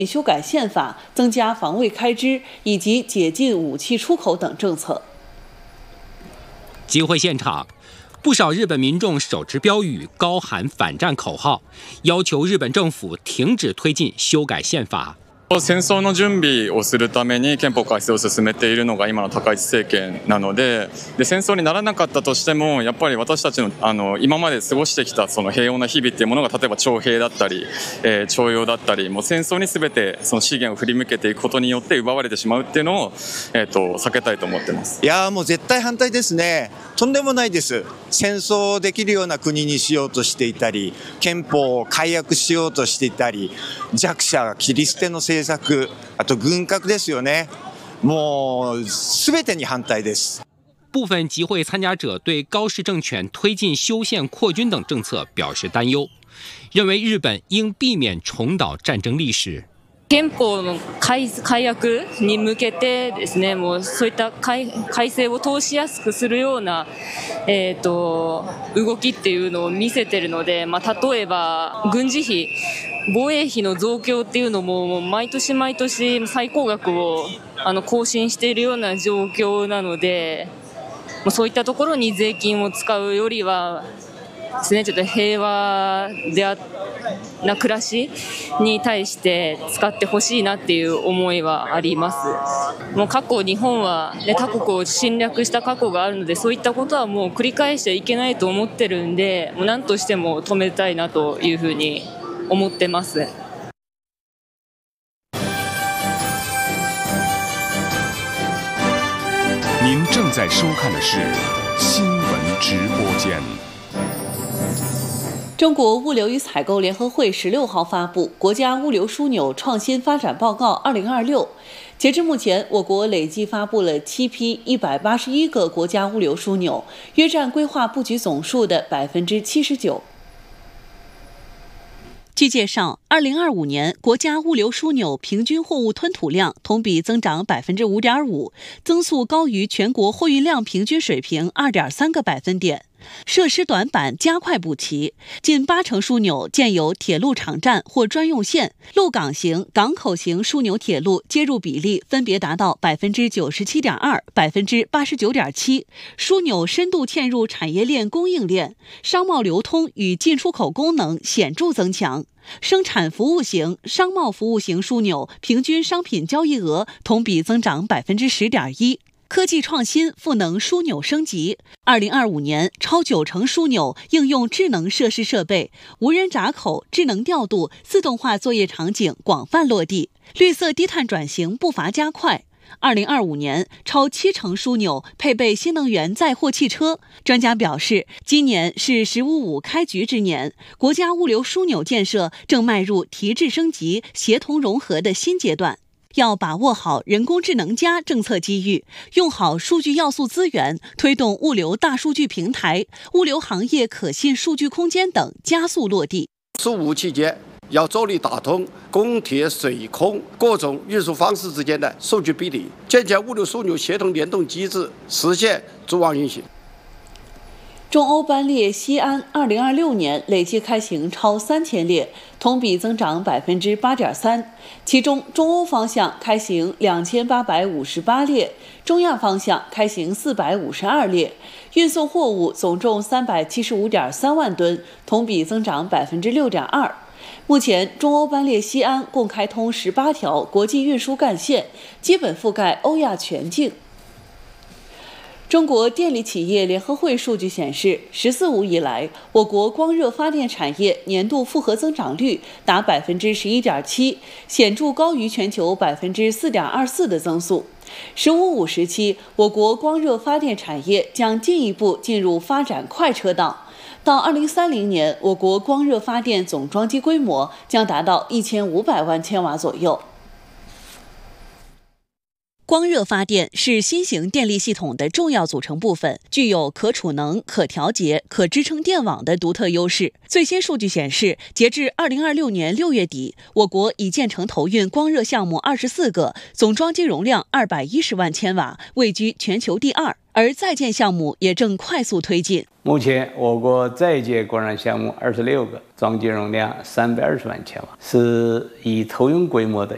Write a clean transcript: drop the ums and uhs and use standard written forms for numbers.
修改宪法、增加防卫开支以及解禁武器出口等政策。 集会现场，不少日本民众手持标语，高喊反战口号，要求日本政府停止推进修改宪法。 戦争の準備をするために憲法改正を進めているのが今の高市政権なので、戦争にならなかったとしても、やっぱり私たちの今まで過ごしてきたその平穏な日々っていうものが、例えば徴兵だったり、徴用だったり、もう戦争に全てその資源を振り向けていくことによって奪われてしまうっていうのを、避けたいと思ってます。 いやもう絶対反対ですね。とんでもないです。戦争できるような国にしようとしていたり、憲法を改悪しようとしていたり、弱者切り捨ての政策、あと軍拡ですよね。もう全てに反対です。 部分集会参加者对高市政权推进修宪扩军等政策表示担忧，认为日本应避免重蹈战争历史。 憲法の改悪に向けてですね、もうそういった改正を通しやすくするような、動きっていうのを見せているので、例えば軍事費、防衛費の増強っていうのも毎年毎年最高額を更新しているような状況なので、そういったところに税金を使うよりはですね、ちょっと平和な暮らしに対して使ってほしいなっていう思いはあります。もう過去日本は、他国を侵略した過去があるので、そういったことはもう繰り返しちゃいけないと思ってるんで、もう何としても止めたいなというふうに思ってます。 您正在收看的是新闻直播间。 中国物流与采购联合会16号发布《国家物流枢纽创新发展报告2026》。截至目前，我国累计发布了7批181个国家物流枢纽，约占规划布局总数的79%。据介绍，2025年国家物流枢纽平均货物吞吐量同比增长5.5%，增速高于全国货运量平均水平2.3个百分点。设施短板加快补齐，近80%枢纽建有铁路场站或专用线，陆港型、港口型枢纽铁路接入比例分别达到97.2%、89.7%，枢纽深度嵌入产业链供应链，商贸流通与进出口功能显著增强。生产服务型、商贸服务型枢纽平均商品交易额同比增长10.1%。科技创新赋能枢纽升级，2025年超90%枢纽应用智能设施设备，无人闸口、智能调度、自动化作业场景广泛落地，绿色低碳转型步伐加快。2025年，超70%枢纽配备新能源载货汽车。专家表示，今年是“15+5”开局之年，国家物流枢纽建设正迈入提质升级、协同融合的新阶段。要把握好人工智能+政策机遇，用好数据要素资源，推动物流大数据平台、物流行业可信数据空间等加速落地。 15期间，要着力打通公铁、水空各种运输方式之间的数据壁垒，建设物流枢纽协同联动机制，实现组网运行。 中欧班列西安2026年累计开行超3000列，同比增长8.3%。其中，中欧方向开行2858列，中亚方向开行452列，运送货物总重375.3万吨，同比增长6.2%。目前，中欧班列西安共开通18条国际运输干线，基本覆盖欧亚全境。中国电力企业联合会数据显示，“14+5”以来，我国光热发电产业年度复合增长率达11.7%，显著高于全球4.24%的增速。“15+5”时期，我国光热发电产业将进一步进入发展快车道。到2030年，我国光热发电总装机规模将达到1500万千瓦左右。光热发电是新型电力系统的重要组成部分，具有可储能、可调节、可支撑电网的独特优势。最新数据显示，截至2026年6月底，我国已建成投运光热项目24个，总装机容量210万千瓦，位居全球第2。而在建项目也正快速推进。 目前，我国在建光热项目26个，装机容量320万千瓦，是已投用规模的